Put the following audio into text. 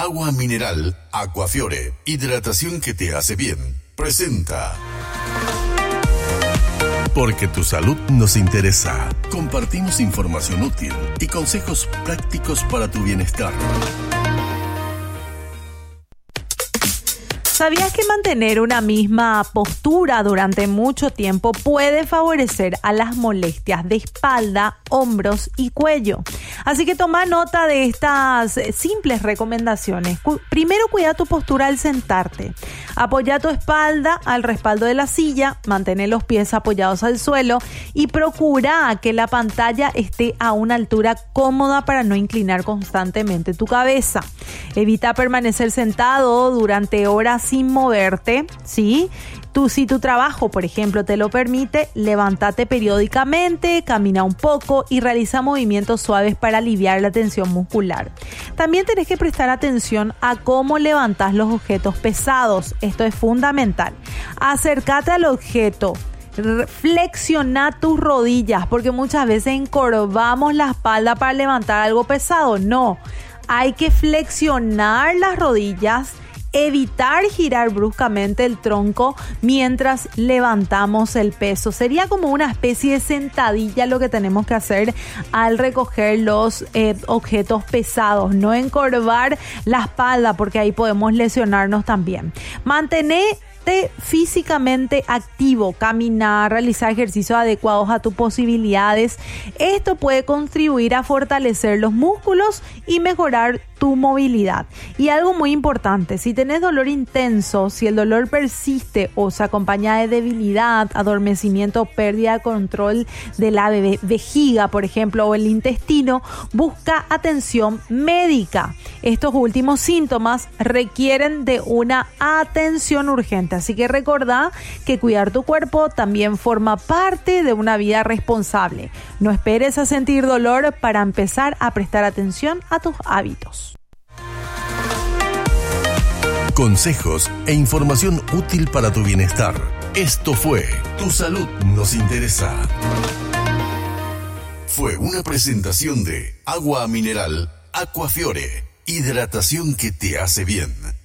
Agua mineral Aquafiore, hidratación que te hace bien, presenta. Porque tu salud nos interesa. Compartimos información útil y consejos prácticos para tu bienestar. ¿Sabías que mantener una misma postura durante mucho tiempo puede favorecer a las molestias de espalda, hombros y cuello? Así que toma nota de estas simples recomendaciones. Primero, cuida tu postura al sentarte. Apoya tu espalda al respaldo de la silla, mantén los pies apoyados al suelo y procura que la pantalla esté a una altura cómoda para no inclinar constantemente tu cabeza. Evita permanecer sentado durante horas sin moverte, ¿sí? Si tu trabajo, por ejemplo, te lo permite, levántate periódicamente, camina un poco y realiza movimientos suaves para aliviar la tensión muscular. También tenés que prestar atención a cómo levantás los objetos pesados. Esto es fundamental. Acércate al objeto. Flexiona tus rodillas, porque muchas veces encorvamos la espalda para levantar algo pesado. No, hay que flexionar las rodillas, evitar girar bruscamente el tronco mientras levantamos el peso. Sería como una especie de sentadilla lo que tenemos que hacer al recoger los objetos pesados. No encorvar la espalda, porque ahí podemos lesionarnos también. Mantener físicamente activo, caminar, realizar ejercicios adecuados a tus posibilidades. Esto puede contribuir a fortalecer los músculos y mejorar tu movilidad. Y algo muy importante, si tenés dolor intenso, si el dolor persiste o se acompaña de debilidad, adormecimiento, pérdida de control de la vejiga, por ejemplo, o el intestino, busca atención médica. Estos últimos síntomas requieren de una atención urgente. Así que recordá que cuidar tu cuerpo también forma parte de una vida responsable. No esperes a sentir dolor para empezar a prestar atención a tus hábitos. Consejos e información útil para tu bienestar. Esto fue Tu Salud Nos Interesa. Fue una presentación de Agua Mineral Aquafiore, hidratación que te hace bien.